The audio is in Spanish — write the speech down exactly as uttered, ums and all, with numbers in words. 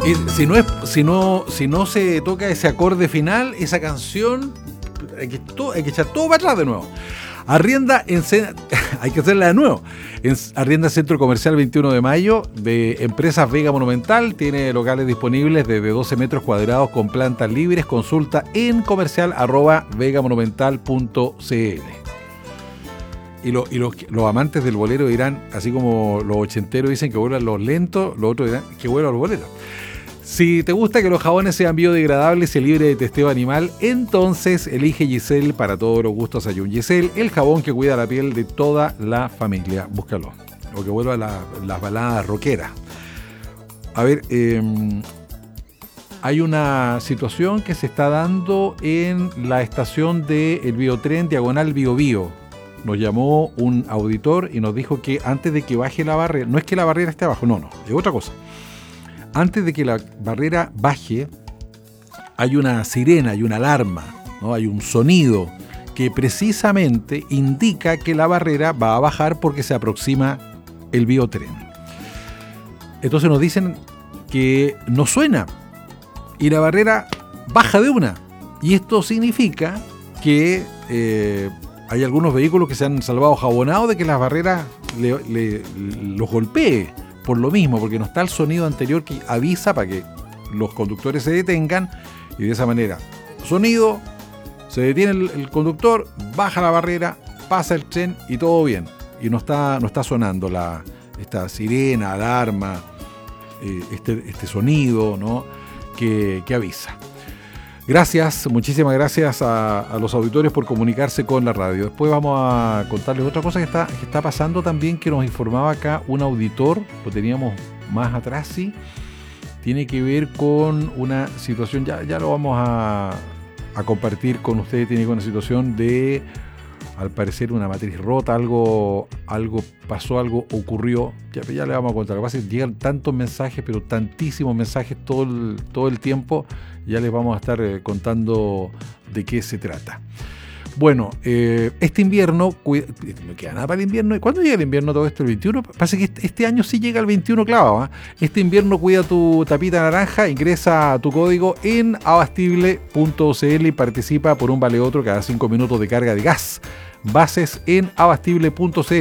Y si no es, si no, si no se toca ese acorde final, esa canción, hay que, to, hay que echar todo para atrás de nuevo. Arrienda en hay que hacerla de nuevo. En, arrienda Centro Comercial veintiuno de mayo de Empresas Vega Monumental. Tiene locales disponibles desde doce metros cuadrados con plantas libres. Consulta en comercial arroba vegamonumental punto cl. Y, lo, y los, los amantes del bolero dirán, así como los ochenteros dicen que vuelvan los lentos, los otros dirán que vuelvan los boleros. Si te gusta que los jabones sean biodegradables y libres de testeo animal, entonces elige Giselle para todos los gustos. Hay un Giselle, el jabón que cuida la piel de toda la familia. Búscalo. O que vuelva la, las baladas rockeras. A ver, eh, hay una situación que se está dando en la estación del Biotren Diagonal Bio Bio. Nos llamó un auditor y nos dijo que antes de que baje la barrera, no es que la barrera esté abajo, no, no, es otra cosa. Antes de que la barrera baje, hay una sirena, hay una alarma, ¿no? Hay un sonido que precisamente indica que la barrera va a bajar porque se aproxima el biotren. Entonces nos dicen que no suena y la barrera baja de una. Y esto significa que eh, hay algunos vehículos que se han salvado jabonados de que las barreras le, le, los golpee. Por lo mismo, porque no está el sonido anterior que avisa para que los conductores se detengan y de esa manera, sonido, se detiene el, el conductor, baja la barrera, pasa el tren y todo bien. Y no está, no está sonando la, esta sirena, alarma, eh, este, este sonido, ¿no? que, que avisa. Gracias, muchísimas gracias a, a los auditores por comunicarse con la radio. Después vamos a contarles otra cosa que está, que está pasando también, que nos informaba acá un auditor, lo teníamos más atrás, sí, tiene que ver con una situación, ya, ya lo vamos a, a compartir con ustedes, tiene que ver con una situación de, al parecer, una matriz rota, algo, algo pasó, algo ocurrió, ya, ya le vamos a contar. Lo que pasa es que llegan tantos mensajes, pero tantísimos mensajes todo el, todo el tiempo. Ya les vamos a estar eh, contando de qué se trata. Bueno, eh, este invierno, cuida, no queda nada para el invierno. ¿Cuándo llega el invierno todo esto? ¿El veintiuno? Parece que este, este año sí llega el veintiuno clavado. ¿eh? Este invierno cuida tu tapita naranja, ingresa a tu código en abastible punto cl y participa por un vale otro cada cinco minutos de carga de gas. Bases en abastible punto cl.